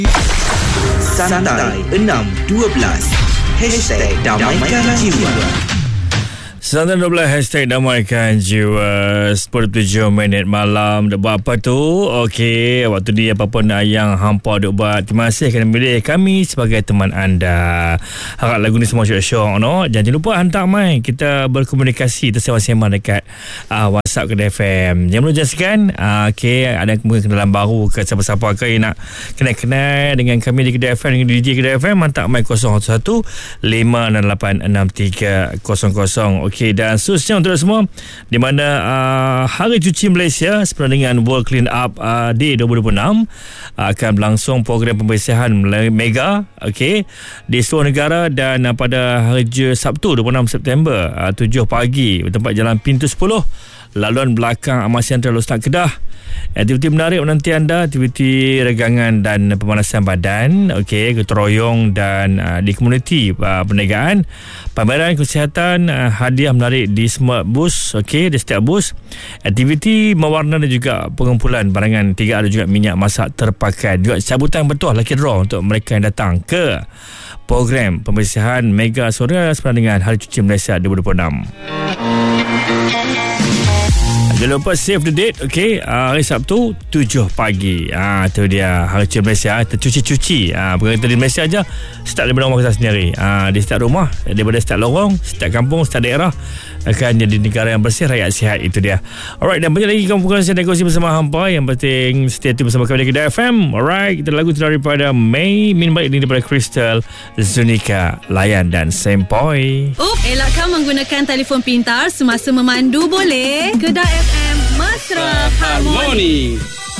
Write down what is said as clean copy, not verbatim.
Santai 612 #Damaikan Jiwa. Santai 12 #Damaikan Jiwa. 10:07 malam. Duk buat apa tu? Okey, waktu ni apa-apa yang hampa duk buat. Terima kasih kerana memilih kami sebagai teman anda. Harap lagu ni semua syok-syok, no? Jangan lupa hantar mai. Kita berkomunikasi tersembang-sembang dekat WhatsApp Kedah FM. Jangan lupa jelaskan. Okey, ada mungkin kenalan baru ke siapa-siapa ke yang nak kenal-kenal dengan kami di Kedah FM, dengan DJ Kedah FM, hantar mai 011 568 6300. Okey, dan seterusnya untuk semua di mana Hari Cuci Malaysia sebenarnya dengan World Clean Up Day 2026 akan berlangsung program pembersihan mega, okey, di seluruh negara, dan pada hari Sabtu 26 September 7 pagi tempat Jalan Pintu 10 laluan belakang Amat Sentral Ustaz Kedah. Aktiviti menarik menanti anda, aktiviti regangan dan pemanasan badan, okey, gotong royong, dan di komuniti perniagaan, pameran kesihatan, hadiah menarik di semua bus, okey, di setiap bus, aktiviti mewarna dan juga pengumpulan barangan 3 ada juga minyak masak terpakai, juga cabutan betul lucky draw untuk mereka yang datang ke program pembersihan mega sore sebenarnya dengan Hari Cuci Malaysia 2026. Jangan lupa save the date, okey, hari Sabtu 7 pagi. Tu dia Hari Cuci Malaysia. Tercuci-cuci. Bukan kita di Malaysia aja, start daripada rumah kita sendiri. Di setiap rumah, daripada setiap lorong, setiap kampung, setiap daerah akan jadi negara yang bersih, rakyat sihat. Itu dia. Alright, dan banyak lagi kamu saya negosiasi bersama hampa. Yang penting stay tune bersama kami di Kedah FM. Alright, kita lagu daripada Mei Min Baik ini daripada Crystal, Zunika, Layan dan Sempoy. Elakkan menggunakan telefon pintar semasa memandu boleh? Kedah FM Mesra Harmoni.